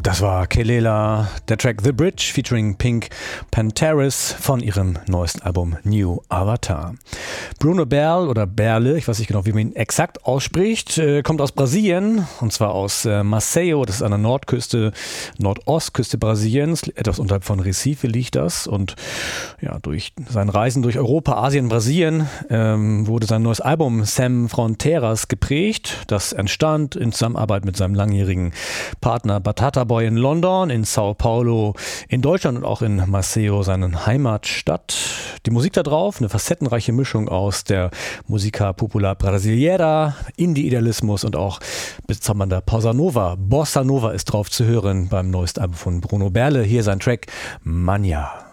Das war Kelela, der Track The Bridge featuring Pink Panthers von ihrem neuesten Album New Avatar. Bruno Berle oder Berle, ich weiß nicht genau, wie man ihn exakt ausspricht, kommt aus Brasilien, und zwar aus Maceió, das ist an der Nordostküste Brasiliens, etwas unterhalb von Recife liegt das, und ja, durch sein Reisen durch Europa, Asien, Brasilien wurde sein neues Album Sem Fronteiras geprägt. Das entstand in Zusammenarbeit mit seinem langjährigen Partner Batata Boy in London, in Sao Paulo, in Deutschland und auch in Maceió, seine Heimatstadt. Die Musik da drauf, eine facettenreiche Mischung aus der Música Popular Brasileira, Indie-Idealismus und auch bezaubernder Bossa Nova. Bossa Nova ist drauf zu hören beim neuesten Album von Bruno Berle. Hier sein Track Mania.